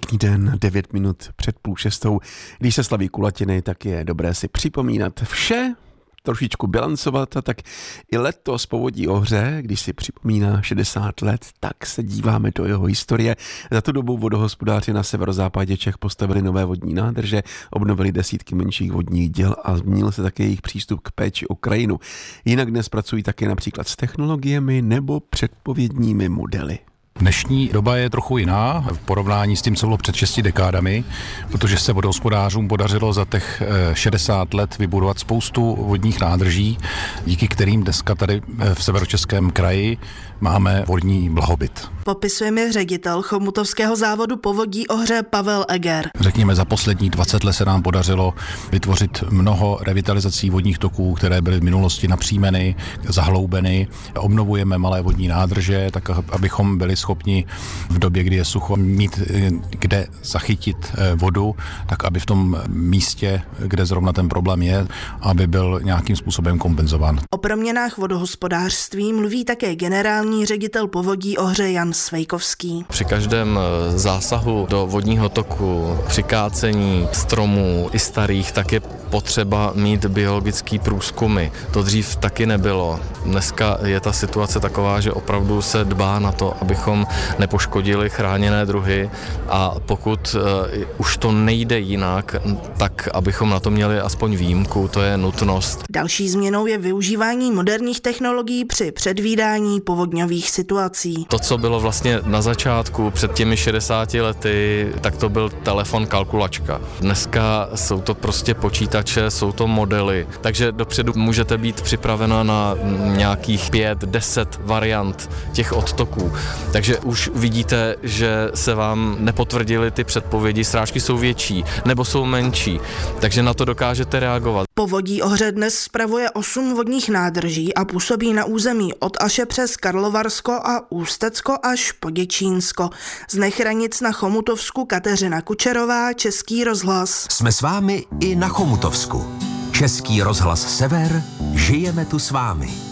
Dobrý den, 9 minut před 5:30. Když se slaví kulatiny, tak je dobré si připomínat vše, trošičku bilancovat, a tak i letos Povodí Ohře, když si připomíná 60 let, tak se díváme do jeho historie. Za tu dobu vodohospodáři na severozápadě Čech postavili nové vodní nádrže, obnovili desítky menších vodních děl a změnil se také jejich přístup k péči o krajinu. Jinak dnes pracují také například s technologiemi nebo předpovědními modely. Dnešní doba je trochu jiná v porovnání s tím, co bylo před 6 dekádami, protože se vodohospodářům podařilo za těch 60 let vybudovat spoustu vodních nádrží, díky kterým dneska tady v Severočeském kraji máme vodní blahobyt. Popisuje mi ředitel chomutovského závodu Povodí Ohře Pavel Eger. Řekněme, za poslední 20 let se nám podařilo vytvořit mnoho revitalizací vodních toků, které byly v minulosti napřímeny, zahloubeny. Obnovujeme malé vodní nádrže, tak abychom byli schopni v době, kdy je sucho, mít kde zachytit vodu, tak aby v tom místě, kde zrovna ten problém je, aby byl nějakým způsobem kompenzován. O proměnách vodohospodářství mluví také generální ředitel Povodí Ohře Jan Svejkovský. Při každém zásahu do vodního toku, při kácení stromů i starých, tak je potřeba mít biologický průzkumy. To dřív taky nebylo. Dneska je ta situace taková, že opravdu se dbá na to, abychom nepoškodili chráněné druhy, a pokud už to nejde jinak, tak abychom na to měli aspoň výjimku, to je nutnost. Další změnou je využívání moderních technologií při předvídání povodňových situací. To, co bylo vlastně na začátku před těmi 60 lety, tak to byl telefon kalkulačka. Dneska jsou to prostě počítače, jsou to modely, takže dopředu můžete být připravena na nějakých 5-10 variant těch odtoků. Takže už vidíte, že se vám nepotvrdily ty předpovědi, srážky jsou větší nebo jsou menší, takže na to dokážete reagovat. Povodí Ohře dnes spravuje 8 vodních nádrží a působí na území od Aše přes Karlovarsko a Ústecko až po Děčínsko. Z Nechranic na Chomutovsku Kateřina Kučerová, Český rozhlas. Jsme s vámi i na Chomutovsku. Český rozhlas Sever, žijeme tu s vámi.